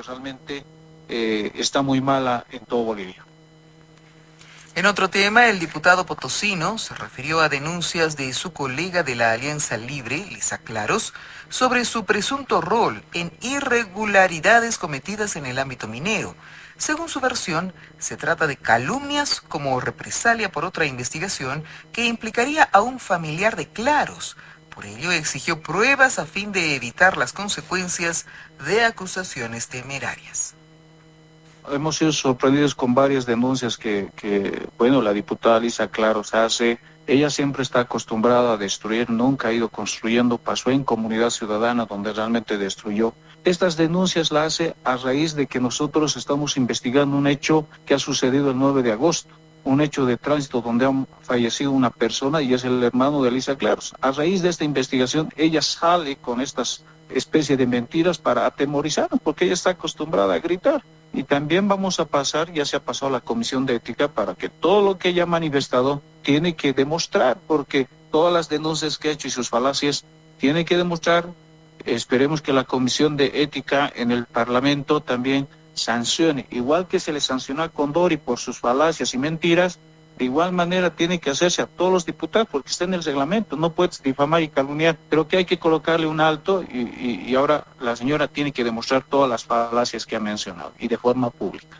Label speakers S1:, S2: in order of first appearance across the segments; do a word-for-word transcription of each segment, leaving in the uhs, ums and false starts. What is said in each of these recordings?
S1: realmente eh, está muy mala en todo Bolivia.
S2: En otro tema, el diputado potosino se refirió a denuncias de su colega de la Alianza Libre, Lisa Claros, sobre su presunto rol en irregularidades cometidas en el ámbito minero. Según su versión, se trata de calumnias como represalia por otra investigación que implicaría a un familiar de Claros. Por ello, exigió pruebas a fin de evitar las consecuencias de acusaciones temerarias.
S1: Hemos sido sorprendidos con varias denuncias que, que, bueno, la diputada Lisa Claros hace. Ella siempre está acostumbrada a destruir, nunca ha ido construyendo, pasó en Comunidad Ciudadana donde realmente destruyó. Estas denuncias las hace a raíz de que nosotros estamos investigando un hecho que ha sucedido el nueve de agosto, un hecho de tránsito donde ha fallecido una persona y es el hermano de Lisa Claros. A raíz de esta investigación, ella sale con estas especies de mentiras para atemorizarnos, porque ella está acostumbrada a gritar. Y también vamos a pasar, ya se ha pasado a la Comisión de Ética, para que todo lo que ella ha manifestado tiene que demostrar, porque todas las denuncias que ha hecho y sus falacias tiene que demostrar. Esperemos que la Comisión de Ética en el Parlamento también sancione, igual que se le sancionó a Condori por sus falacias y mentiras, de igual manera tiene que hacerse a todos los diputados, porque está en el reglamento, no puedes difamar y calumniar. Creo que hay que colocarle un alto y, y, y ahora la señora tiene que demostrar todas las falacias que ha mencionado y de forma pública.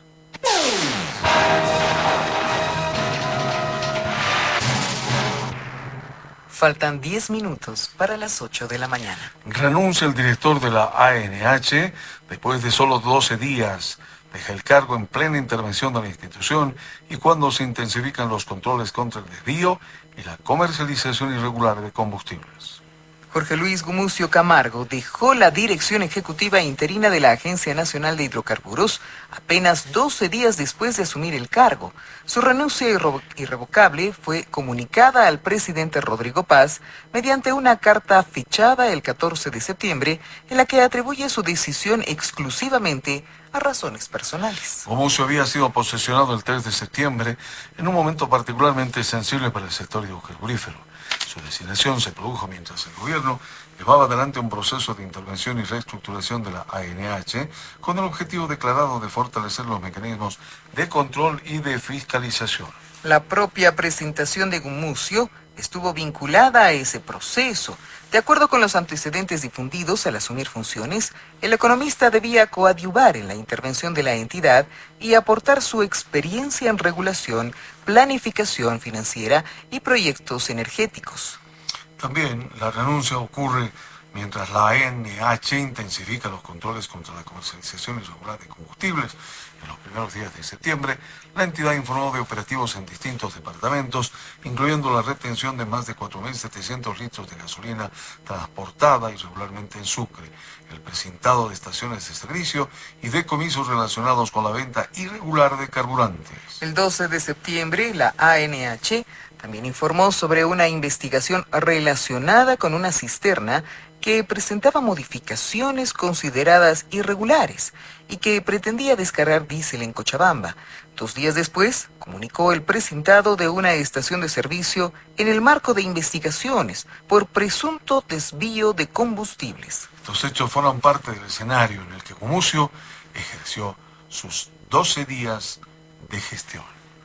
S2: Faltan diez minutos para las ocho de la mañana.
S3: Renuncia el director de la A N H después de solo doce días. Deja el cargo en plena intervención de la institución y cuando se intensifican los controles contra el desvío y la comercialización irregular de combustibles.
S2: Jorge Luis Gumucio Camargo dejó la dirección ejecutiva interina de la Agencia Nacional de Hidrocarburos apenas doce días después de asumir el cargo. Su renuncia irre- irrevocable fue comunicada al presidente Rodrigo Paz mediante una carta fichada el catorce de septiembre en la que atribuye su decisión exclusivamente a razones personales.
S3: Gumucio había sido posesionado el tres de septiembre en un momento particularmente sensible para el sector hidrocarburífero. Su designación se produjo mientras el gobierno llevaba adelante un proceso de intervención y reestructuración de la A N H con el objetivo declarado de fortalecer los mecanismos de control y de fiscalización.
S2: La propia presentación de Gumucio estuvo vinculada a ese proceso. De acuerdo con los antecedentes difundidos al asumir funciones, el economista debía coadyuvar en la intervención de la entidad y aportar su experiencia en regulación, planificación financiera y proyectos energéticos.
S3: También la renuncia ocurre mientras la A N H intensifica los controles contra la comercialización irregular de combustibles. En los primeros días de septiembre, la entidad informó de operativos en distintos departamentos, incluyendo la retención de más de cuatro mil setecientos litros de gasolina transportada irregularmente en Sucre, el precintado de estaciones de servicio y decomisos relacionados con la venta irregular de carburantes.
S2: El doce de septiembre, la A N H también informó sobre una investigación relacionada con una cisterna que presentaba modificaciones consideradas irregulares y que pretendía descargar diésel en Cochabamba. Dos días después, comunicó el precintado de una estación de servicio en el marco de investigaciones por presunto desvío de combustibles.
S3: Estos hechos forman parte del escenario en el que Gumucio ejerció sus doce días de gestión.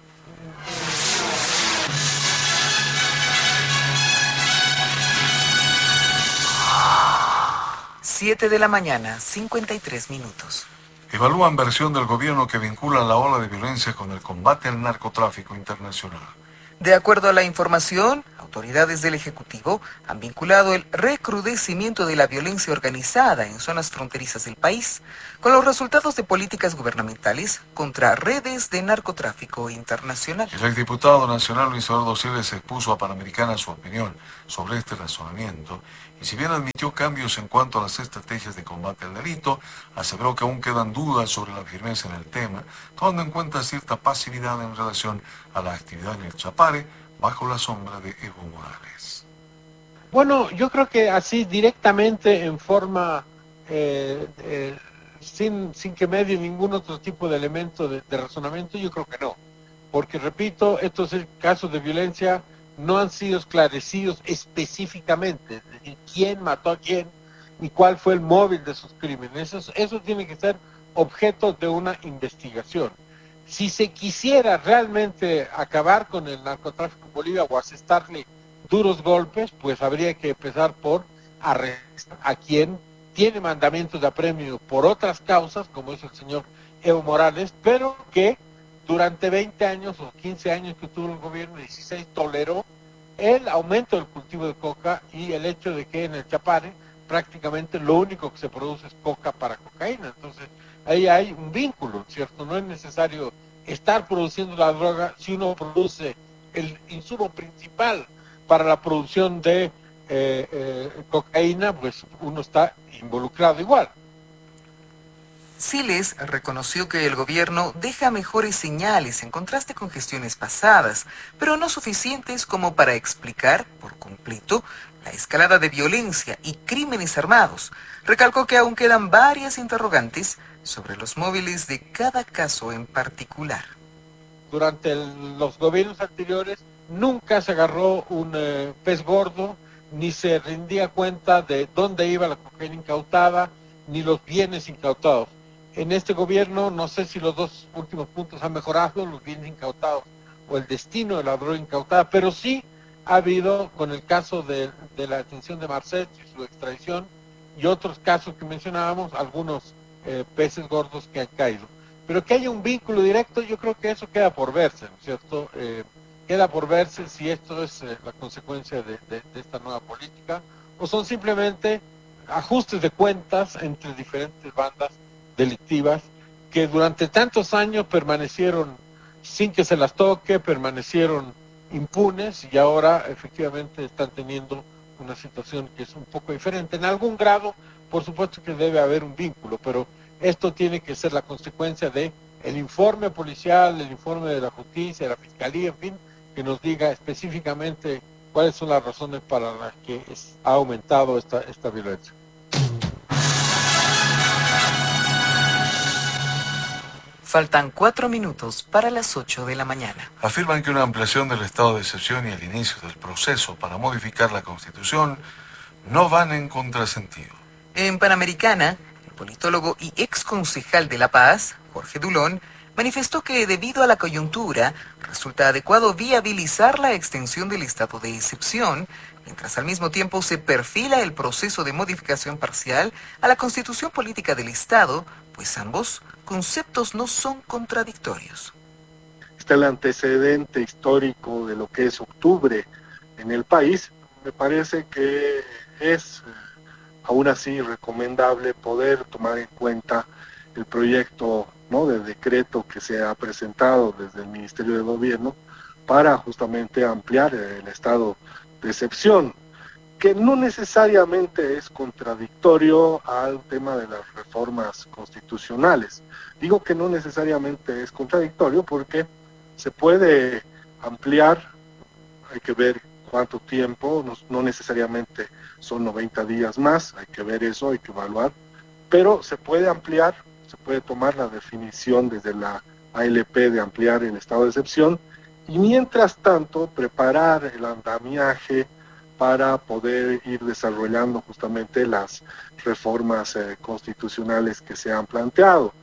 S2: siete de la mañana, cincuenta y tres minutos.
S3: Evalúan versión del gobierno que vincula la ola de violencia con el combate al narcotráfico internacional.
S2: De acuerdo a la información, autoridades del Ejecutivo han vinculado el recrudecimiento de la violencia organizada en zonas fronterizas del país con los resultados de políticas gubernamentales contra redes de narcotráfico internacional.
S3: El exdiputado nacional Luis Eduardo Siles expuso a Panamericana su opinión sobre este razonamiento y si bien admitió cambios en cuanto a las estrategias de combate al delito, aseveró que aún quedan dudas sobre la firmeza en el tema, tomando en cuenta cierta pasividad en relación a la actividad en el Chapare bajo la sombra de Evo Morales.
S4: Bueno, yo creo que así directamente, en forma, eh, eh, sin, sin que medie ningún otro tipo de elemento de, de razonamiento, yo creo que no. Porque, repito, estos casos de violencia no han sido esclarecidos específicamente, es decir, quién mató a quién y cuál fue el móvil de sus crímenes. Eso, eso tiene que ser objeto de una investigación. Si se quisiera realmente acabar con el narcotráfico en Bolivia o asestarle duros golpes, pues habría que empezar por arrestar a quien tiene mandamientos de apremio por otras causas, como es el señor Evo Morales, pero que durante veinte años o quince años que tuvo el gobierno, dieciséis, toleró el aumento del cultivo de coca y el hecho de que en el Chapare prácticamente lo único que se produce es coca para cocaína. Entonces, ahí hay un vínculo, ¿cierto? No es necesario estar produciendo la droga si uno produce el insumo principal para la producción de eh, eh, cocaína, pues uno está involucrado igual.
S2: Siles reconoció que el gobierno deja mejores señales en contraste con gestiones pasadas, pero no suficientes como para explicar por completo la escalada de violencia y crímenes armados. Recalcó que aún quedan varias interrogantes sobre los móviles de cada caso en particular.
S4: Durante el, los gobiernos anteriores nunca se agarró un eh, pez gordo, ni se rendía cuenta de dónde iba la cocaína incautada, ni los bienes incautados. En este gobierno no sé si los dos últimos puntos han mejorado, los bienes incautados o el destino de la droga incautada, pero sí ha habido, con el caso de, de la detención de Marcet y su extradición, y otros casos que mencionábamos, algunos eh, peces gordos que han caído. Pero que haya un vínculo directo, yo creo que eso queda por verse, ¿no es cierto? Eh, queda por verse si esto es eh, la consecuencia de, de, de esta nueva política, o son simplemente ajustes de cuentas entre diferentes bandas delictivas que durante tantos años permanecieron sin que se las toque, permanecieron impunes y ahora efectivamente están teniendo una situación que es un poco diferente. En algún grado, por supuesto que debe haber un vínculo, pero esto tiene que ser la consecuencia de el informe policial, el informe de la justicia, de la fiscalía, en fin, que nos diga específicamente cuáles son las razones para las que es, ha aumentado esta, esta violencia.
S2: Faltan cuatro minutos para las ocho de la mañana.
S3: Afirman que una ampliación del estado de excepción y el inicio del proceso para modificar la Constitución no van en contrasentido.
S2: En Panamericana, el politólogo y ex concejal de La Paz, Jorge Dulón, manifestó que debido a la coyuntura resulta adecuado viabilizar la extensión del estado de excepción, mientras al mismo tiempo se perfila el proceso de modificación parcial a la Constitución Política del Estado, pues ambos conceptos no son contradictorios.
S5: Está el antecedente histórico de lo que es octubre en el país. Me parece que es aún así recomendable poder tomar en cuenta el proyecto, ¿no?, de decreto que se ha presentado desde el Ministerio de Gobierno para justamente ampliar el estado de excepción, que no necesariamente es contradictorio al tema de las reformas constitucionales. Digo que no necesariamente es contradictorio porque se puede ampliar, hay que ver cuánto tiempo, no, no necesariamente son noventa días más, hay que ver eso, hay que evaluar, pero se puede ampliar, se puede tomar la definición desde la A L P de ampliar el estado de excepción y mientras tanto preparar el andamiaje para poder ir desarrollando justamente las reformas eh, constitucionales que se han planteado.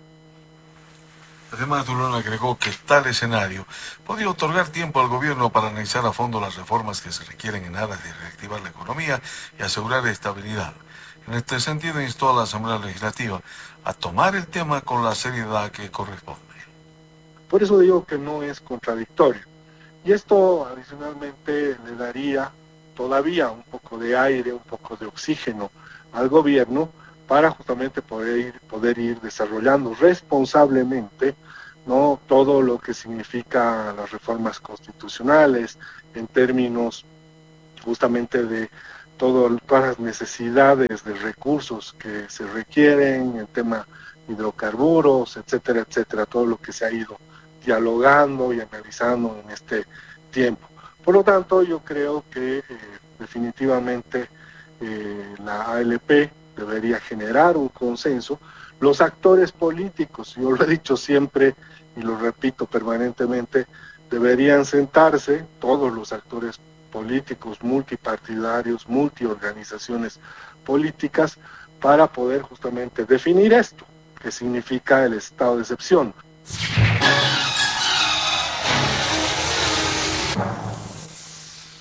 S3: Además, Dulón agregó que tal escenario podría otorgar tiempo al gobierno para analizar a fondo las reformas que se requieren en aras de reactivar la economía y asegurar estabilidad. En este sentido, instó a la Asamblea Legislativa a tomar el tema con la seriedad que corresponde.
S5: Por eso digo que no es contradictorio. Y esto adicionalmente le daría todavía un poco de aire, un poco de oxígeno al gobierno para justamente poder ir, poder ir desarrollando responsablemente, ¿no?, todo lo que significa las reformas constitucionales en términos justamente de todo, todas las necesidades de recursos que se requieren, el tema hidrocarburos, etcétera, etcétera, todo lo que se ha ido dialogando y analizando en este tiempo. Por lo tanto, yo creo que eh, definitivamente eh, la A L P debería generar un consenso. Los actores políticos, yo lo he dicho siempre y lo repito permanentemente, deberían sentarse, todos los actores políticos, multipartidarios, multiorganizaciones políticas, para poder justamente definir esto, que significa el estado de excepción.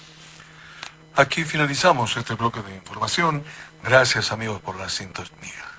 S3: Aquí finalizamos este bloque de información. Gracias, amigos, por la sintonía.